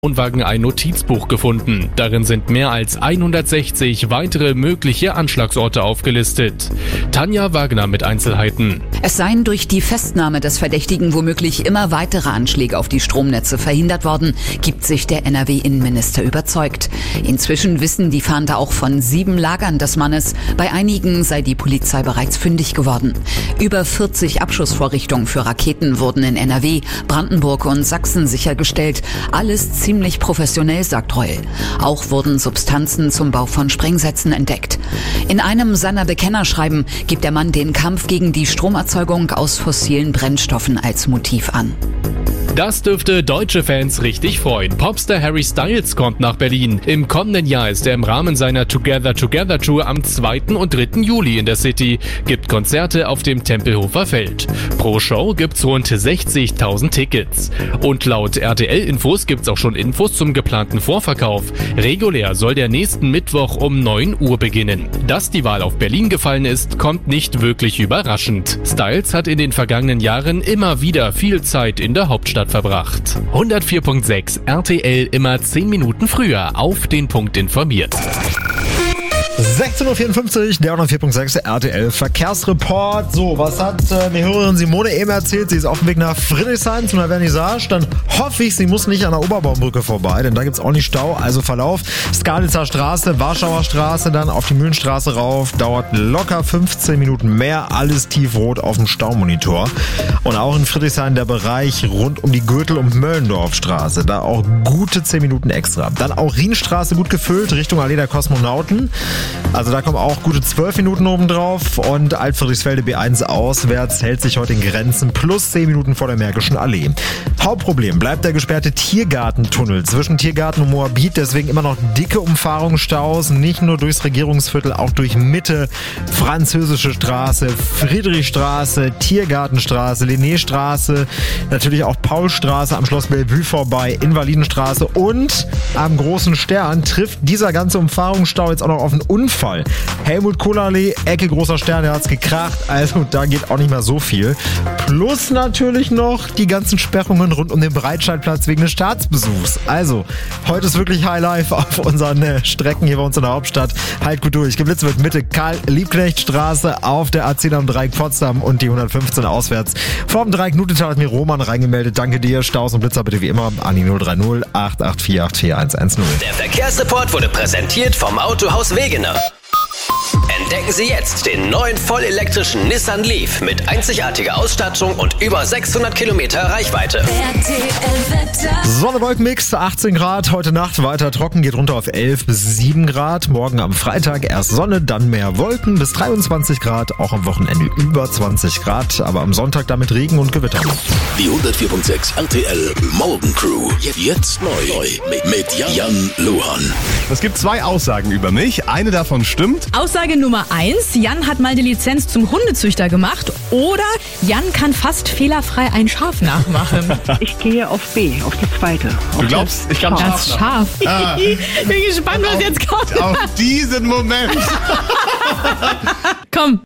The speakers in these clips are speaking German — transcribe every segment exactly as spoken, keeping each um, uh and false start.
Wohnwagen ein Notizbuch gefunden. Darin sind mehr als hundertsechzig weitere mögliche Anschlagsorte aufgelistet. Tanja Wagner mit Einzelheiten. Es seien durch die Festnahme des Verdächtigen womöglich immer weitere Anschläge auf die Stromnetze verhindert worden, gibt sich der N R W-Innenminister überzeugt. Inzwischen wissen die Fahnder auch von sieben Lagern des Mannes. Bei einigen sei die Polizei bereits fündig geworden. Über vierzig Abschussvorrichtungen für Raketen wurden in N R W, Brandenburg und Sachsen sichergestellt. Alles ziemlich professionell, sagt Reul. Auch wurden Substanzen zum Bau von Sprengsätzen entdeckt. In einem seiner Bekennerschreiben gibt der Mann den Kampf gegen die Stromerzeugung aus fossilen Brennstoffen als Motiv an. Das dürfte deutsche Fans richtig freuen. Popstar Harry Styles kommt nach Berlin. Im kommenden Jahr ist er im Rahmen seiner Together Together Tour am zweiten und dritten Juli in der City, gibt Konzerte auf dem Tempelhofer Feld. Pro Show gibt's rund sechzigtausend Tickets. Und laut R T L-Infos gibt's auch schon Infos zum geplanten Vorverkauf. Regulär soll der nächsten Mittwoch um neun Uhr beginnen. Dass die Wahl auf Berlin gefallen ist, kommt nicht wirklich überraschend. Styles hat in den vergangenen Jahren immer wieder viel Zeit in der Hauptstadt verbracht. hundertvier Komma sechs R T L immer zehn Minuten früher auf den Punkt informiert. sechzehn Uhr vierundfünfzig, der hundertvier Komma sechs R T L Verkehrsreport. So, was hat äh, mir Hörerin Simone eben erzählt? Sie ist auf dem Weg nach Friedrichshain zu einer Vernissage. Dann hoffe ich, sie muss nicht an der Oberbaumbrücke vorbei, denn da gibt's auch nicht Stau. Also Verlauf Skalitzer Straße, Warschauer Straße, dann auf die Mühlenstraße rauf. Dauert locker fünfzehn Minuten mehr. Alles tiefrot auf dem Staumonitor. Und auch in Friedrichshain der Bereich rund um die Gürtel- und Möllendorfstraße. Da auch gute zehn Minuten extra. Dann auch Rienstraße gut gefüllt Richtung Allee der Kosmonauten. Also da kommen auch gute zwölf Minuten oben drauf und Altfriedrichsfelde B eins auswärts hält sich heute in Grenzen plus zehn Minuten vor der Märkischen Allee. Hauptproblem bleibt der gesperrte Tiergartentunnel zwischen Tiergarten und Moabit, deswegen immer noch dicke Umfahrungsstaus, nicht nur durchs Regierungsviertel, auch durch Mitte, Französische Straße, Friedrichstraße, Tiergartenstraße, Linnéstraße, natürlich auch Paulstraße am Schloss Bellevue vorbei, Invalidenstraße und am Großen Stern trifft dieser ganze Umfahrungsstau jetzt auch noch auf einen Unfall. Helmut Kohl-Allee, Ecke Großer Stern, der hat's gekracht, also da geht auch nicht mehr so viel. Plus natürlich noch die ganzen Sperrungen rund um den Breitscheidplatz wegen des Staatsbesuchs. Also, heute ist wirklich Highlife auf unseren äh, Strecken hier bei uns in der Hauptstadt. Halt gut durch. Geblitzt wird Mitte Karl-Liebknecht-Straße auf der A zehn am Dreieck Potsdam und die hundertfünfzehn auswärts. Vor dem Dreieck Nutental hat mir Roman reingemeldet. Danke dir. Staus und Blitzer bitte wie immer an die null drei null acht acht vier acht vier eins eins null. Der Verkehrsreport wurde präsentiert vom Autohaus Wegener. Entdecken Sie jetzt den neuen vollelektrischen Nissan Leaf mit einzigartiger Ausstattung und über sechshundert Kilometer Reichweite. R T L-Wetter. Sonne-Wolken-Mix, achtzehn Grad, heute Nacht weiter trocken, geht runter auf elf bis sieben Grad. Morgen am Freitag erst Sonne, dann mehr Wolken bis dreiundzwanzig Grad, auch am Wochenende über zwanzig Grad, aber am Sonntag damit Regen und Gewitter. Die hundertvier Komma sechs R T L Morgencrew, jetzt neu mit, mit Jan Luhan. Es gibt zwei Aussagen über mich, eine davon stimmt. Aussage Nummer eins, Jan hat mal die Lizenz zum Hundezüchter gemacht oder Jan kann fast fehlerfrei ein Schaf nachmachen. Ich gehe auf B, auf die zweite. Auf Du glaubst, ich kann Das Schaf Schaf. Ah. Bin gespannt, was jetzt kommt. Auf diesen Moment. Komm.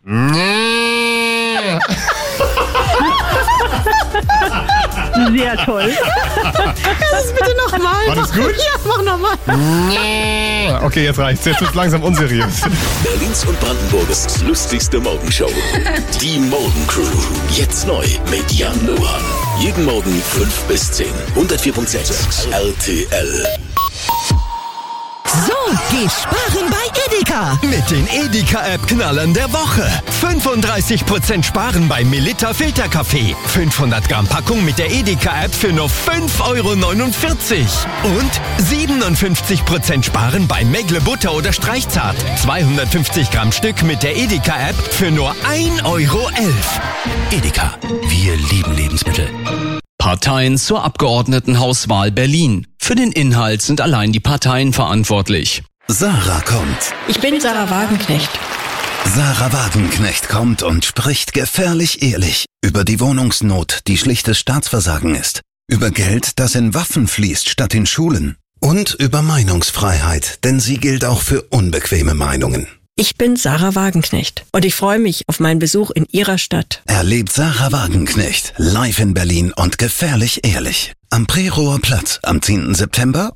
Sehr toll. Das bitte nochmal. War das gut? Ja, mach nochmal. Okay, jetzt reicht's. Jetzt wird's langsam unseriös. Berlins und Brandenburgs lustigste Morgenshow. Die Morgencrew, jetzt neu mit Jan Luhan. Jeden Morgen fünf bis zehn. hundertvier Komma sechs R T L. So, geh sparen bei Edeka. Mit den Edeka-App-Knallern der Woche. fünfunddreißig Prozent sparen bei Melitta Filterkaffee. fünfhundert Gramm Packung mit der Edeka-App für nur fünf Euro neunundvierzig. Und siebenundfünfzig Prozent sparen bei Megle Butter oder Streichzart. zweihundertfünfzig Gramm Stück mit der Edeka-App für nur ein Euro elf. Edeka, wir lieben Lebensmittel. Parteien zur Abgeordnetenhauswahl Berlin. Für den Inhalt sind allein die Parteien verantwortlich. Sarah kommt. Ich bin Sarah Wagenknecht. Sarah Wagenknecht kommt und spricht gefährlich ehrlich über die Wohnungsnot, die schlichtes Staatsversagen ist, über Geld, das in Waffen fließt statt in Schulen und über Meinungsfreiheit, denn sie gilt auch für unbequeme Meinungen. Ich bin Sarah Wagenknecht und ich freue mich auf meinen Besuch in Ihrer Stadt. Erlebt Sarah Wagenknecht live in Berlin und gefährlich ehrlich. Am Preroer Platz am zehnten September